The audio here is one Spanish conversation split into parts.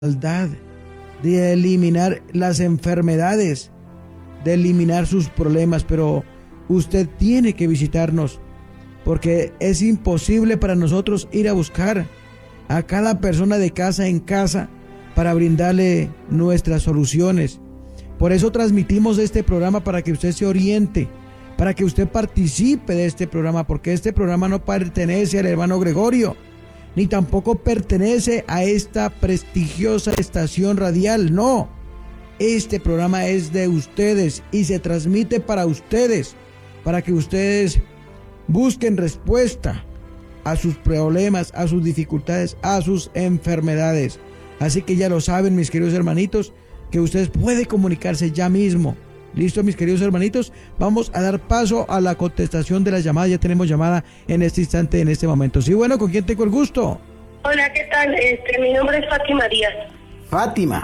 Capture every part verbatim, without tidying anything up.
maldad, de eliminar las enfermedades, de eliminar sus problemas, pero usted tiene que visitarnos, porque es imposible para nosotros ir a buscar a cada persona de casa en casa para brindarle nuestras soluciones. Por eso transmitimos este programa, para que usted se oriente, para que usted participe de este programa, porque este programa no pertenece al hermano Gregorio, ni tampoco pertenece a esta prestigiosa estación radial, no. Este programa es de ustedes y se transmite para ustedes, para que ustedes busquen respuesta a sus problemas, a sus dificultades, a sus enfermedades. Así que ya lo saben, mis queridos hermanitos, que ustedes pueden comunicarse ya mismo. ¿Listo, mis queridos hermanitos? Vamos a dar paso a la contestación de las llamadas. Ya tenemos llamada en este instante, en este momento. Sí, bueno, ¿con quién tengo el gusto? Hola, ¿qué tal? Este, mi nombre es Fátima Díaz. Fátima.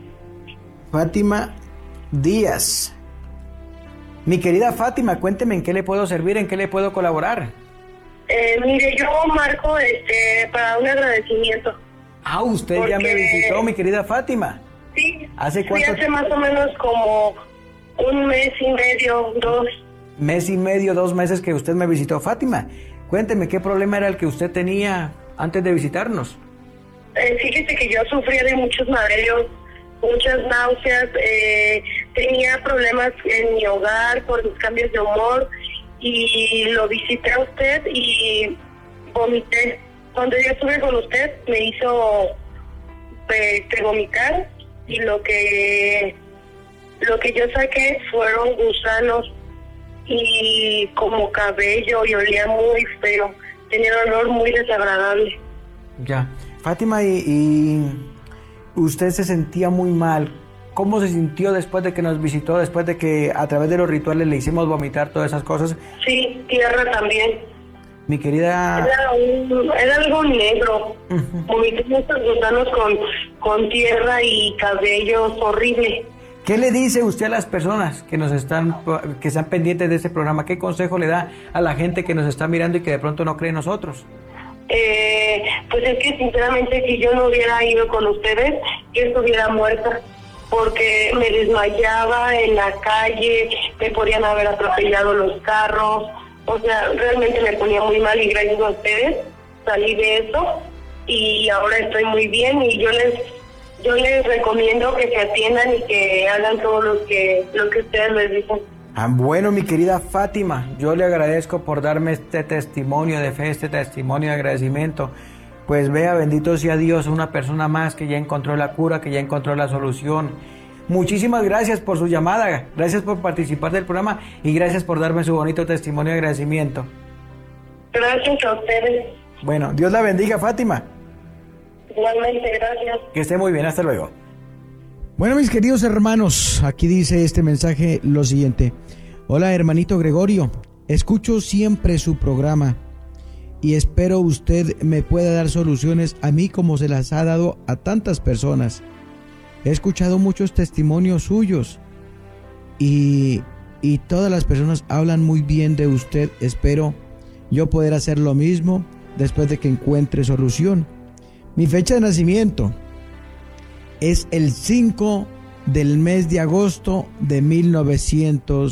Fátima Díaz. Mi querida Fátima, cuénteme en qué le puedo servir, en qué le puedo colaborar. Eh, mire, yo marco este, para un agradecimiento. Ah, usted porque... ya me visitó, mi querida Fátima. Sí, ¿Hace cuánto? Sí, hace más o menos como un mes y medio, dos. Mes y medio, dos meses que usted me visitó. Fátima, cuénteme, ¿qué problema era el que usted tenía antes de visitarnos? Eh, fíjese que yo sufría de muchos mareos, muchas náuseas, eh, tenía problemas en mi hogar por los cambios de humor, y lo visité a usted y vomité. Cuando yo estuve con usted me hizo eh, que vomitar, y lo que lo que yo saqué fueron gusanos y como cabello, y olía muy feo, tenía un olor muy desagradable. Ya, Fátima, y, y usted se sentía muy mal. ¿Cómo se sintió después de que nos visitó, después de que a través de los rituales le hicimos vomitar todas esas cosas? Sí, tierra también. Mi querida... Era, un, era algo negro. Uh-huh. Vomité muchos gusanos con, con tierra y cabellos horrible. ¿Qué le dice usted a las personas que nos están, que están pendientes de este programa? ¿Qué consejo le da a la gente que nos está mirando y que de pronto no cree en nosotros? Eh, pues es que sinceramente, si yo no hubiera ido con ustedes, yo estuviera muerta, porque me desmayaba en la calle, me podían haber atropellado los carros, o sea, realmente me ponía muy mal, y gracias a ustedes salí de eso y ahora estoy muy bien, y yo les yo les recomiendo que se atiendan y que hagan todo lo que lo que ustedes les dicen. Ah, bueno, mi querida Fátima, yo le agradezco por darme este testimonio de fe, este testimonio de agradecimiento. Pues vea, bendito sea Dios, una persona más que ya encontró la cura, que ya encontró la solución. Muchísimas gracias por su llamada, gracias por participar del programa y gracias por darme su bonito testimonio de agradecimiento. Gracias a ustedes. Bueno, Dios la bendiga, Fátima. Igualmente, gracias. Que esté muy bien, hasta luego. Bueno, mis queridos hermanos, aquí dice este mensaje lo siguiente. Hola, hermanito Gregorio, escucho siempre su programa y espero usted me pueda dar soluciones a mí como se las ha dado a tantas personas. He escuchado muchos testimonios suyos y, y todas las personas hablan muy bien de usted. Espero yo poder hacer lo mismo después de que encuentre solución. Mi fecha de nacimiento es el cinco del mes de agosto de mil novecientos